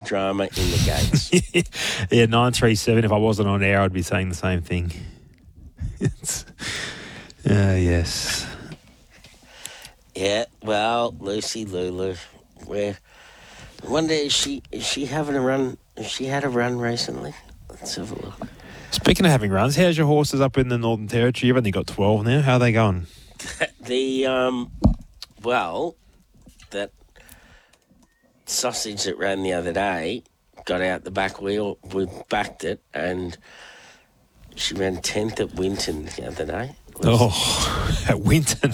drama in the gates. Yeah, 937. If I wasn't on air, I'd be saying the same thing. Yes. Yeah, well, Lucy Lulu, I wonder, is she having a run? Has she had a run recently? Let's have a look. Speaking of having runs, how's your horses up in the Northern Territory? You've only got 12 now. How are they going? Well, that sausage that ran the other day got out the back wheel. We backed it, and she ran 10th at Winton the other day. At Winton.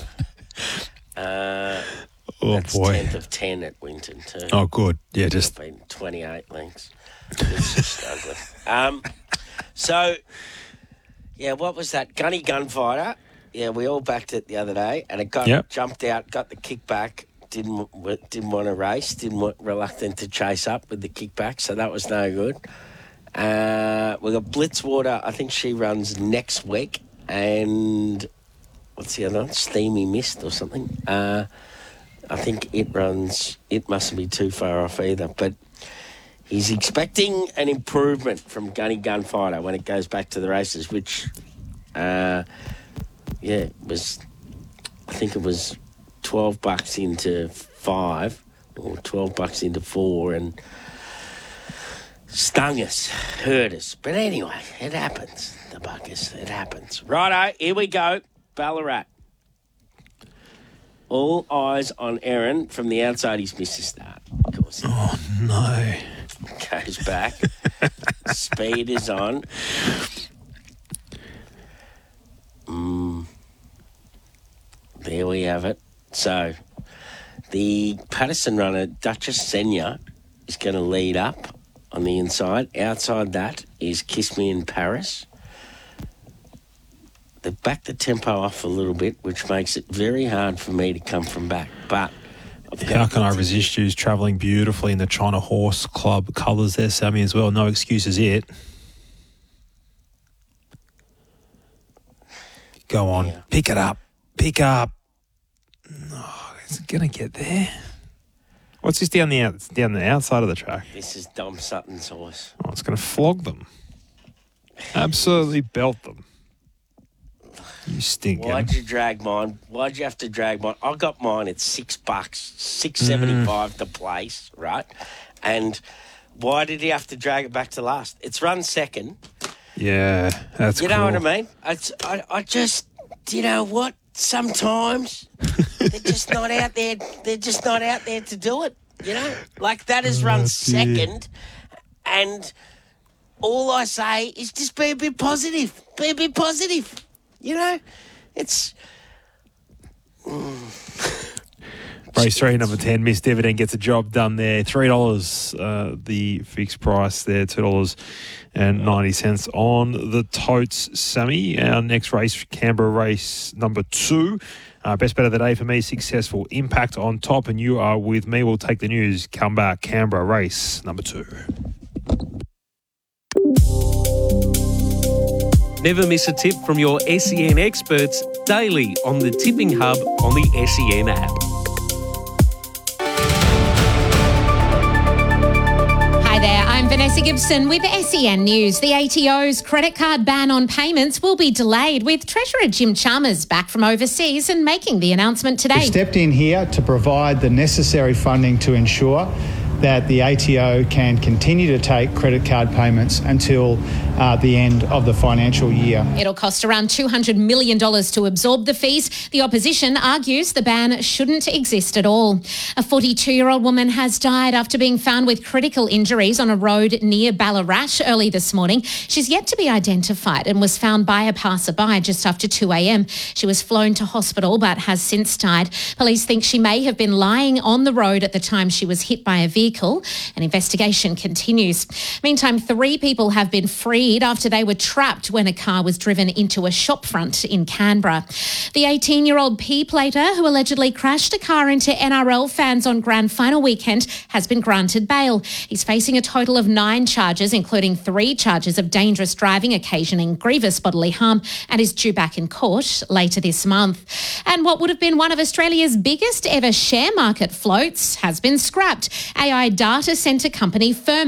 That's boy. 10th of 10 at Winton too. Oh, good. Yeah, just Been 28 lengths. It's just ugly. So, yeah, what was that? Gunny Gunfighter. Yeah, we all backed it the other day, and it got jumped out, got the kickback. Didn't want to race. Reluctant to chase up with the kickback, so that was no good. We got Blitzwater. I think she runs next week, and what's the other one? Steamy Mist or something. I think it runs. It mustn't be too far off either, but. He's expecting an improvement from Gunny Gunfighter when it goes back to the races, which, it was, I think it was $12 into 5 or $12 into 4 and stung us, hurt us. But anyway, it happens, the buggers, it happens. Righto, here we go, Ballarat. All eyes on Aaron from the outside. He's missed a start, of course. Oh, no. Goes back. Speed is on. There we have it. So, the Patterson runner, Duchess Senya, is going to lead up on the inside. Outside that is Kiss Me in Paris. They've backed the tempo off a little bit, which makes it very hard for me to come from back. But how can I resist you? Travelling beautifully in the China Horse Club colours there, Sammy, as well. No excuses yet. Go on. Yeah. Pick it up. Pick up. Oh, is it going to get there? What's this down the outside of the track? This is Dom Sutton's horse. Oh, it's going to flog them. Absolutely belt them. You stink. Why'd you drag mine? Why'd you have to drag mine? I got mine at $6, $6.75 to place, right? And why did he have to drag it back to last? It's run second. Yeah, that's You know what I mean? I just, you know what? Sometimes they're just not out there. They're just not out there to do it. You know, like that is run second, and all I say is just be a bit positive. Be a bit positive. You know, it's... Race 3, number 10, Miss Dividend gets a job done there. $3, the fixed price there, $2.90 on the totes, Sammy. Our next race, Canberra race number 2. Best bet of the day for me, Successful Impact on top, and you are with me. We'll take the news. Come back, Canberra race number 2. Never miss a tip from your SEN experts daily on the Tipping Hub on the SEN app. Hi there, I'm Vanessa Gibson with SEN News. The ATO's credit card ban on payments will be delayed, with Treasurer Jim Chalmers back from overseas and making the announcement today. We stepped in here to provide the necessary funding to ensure that the ATO can continue to take credit card payments until the end of the financial year. It'll cost around $200 million to absorb the fees. The opposition argues the ban shouldn't exist at all. A 42-year-old woman has died after being found with critical injuries on a road near Ballarat early this morning. She's yet to be identified and was found by a passerby just after 2 a.m. She was flown to hospital but has since died. Police think she may have been lying on the road at the time she was hit by a vehicle. An investigation continues. Meantime, 3 people have been freed after they were trapped when a car was driven into a shopfront in Canberra. The 18-year-old P-plater who allegedly crashed a car into NRL fans on grand final weekend has been granted bail. He's facing a total of 9 charges, including 3 charges of dangerous driving occasioning grievous bodily harm, and is due back in court later this month. And what would have been one of Australia's biggest ever share market floats has been scrapped. AI data centre company Firm